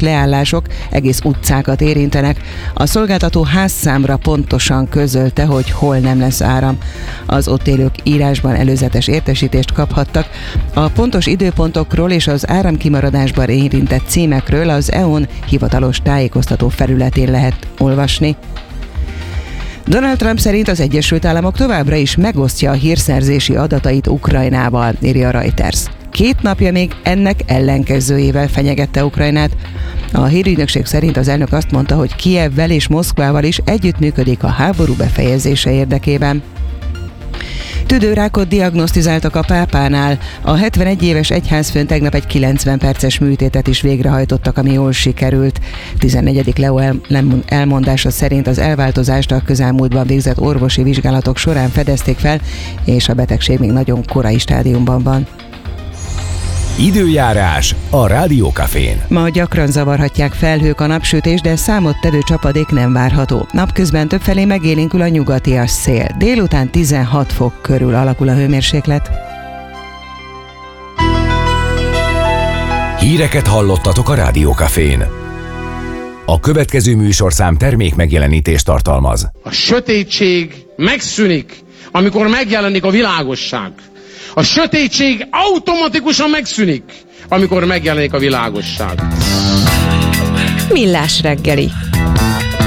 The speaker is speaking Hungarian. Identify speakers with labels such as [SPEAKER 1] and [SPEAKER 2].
[SPEAKER 1] leállások egész utcákat érintenek. A szolgáltató házszámra pontosan közölte, hogy hol nem lesz áram. Az ott élők írásban előzetes értesítést kaphattak. A pontos időpontokról és az áramkimaradásban érintett címekről az EON hivatalos tájékoztató felületén lehet olvasni. Donald Trump szerint az Egyesült Államok továbbra is megosztja a hírszerzési adatait Ukrajnával, írja a Reuters. 2 napja még ennek ellenkezőjével fenyegette Ukrajnát. A hírügynökség szerint az elnök azt mondta, hogy Kijevvel és Moszkvával is együttműködik a háború befejezése érdekében. Tüdőrákot diagnosztizáltak a pápánál. A 71 éves egyházfőn tegnap egy 90 perces műtétet is végrehajtottak, ami jól sikerült. 14. Leo elmondása szerint az elváltozást a közelmúltban végzett orvosi vizsgálatok során fedezték fel, és a betegség még nagyon korai stádiumban van.
[SPEAKER 2] Időjárás a Rádiókafén.
[SPEAKER 1] Ma gyakran zavarhatják felhők a napsütés, de számottevő csapadék nem várható. Napközben többfelé megélénkül a nyugatias szél. Délután 16 fok körül alakul a hőmérséklet.
[SPEAKER 2] Híreket hallottatok a Rádiókafén. A következő műsorszám termék megjelenítést tartalmaz.
[SPEAKER 3] A sötétség megszűnik, amikor megjelenik a világosság. A sötétség automatikusan megszűnik, amikor megjelenik a világosság.
[SPEAKER 4] Millás reggeli.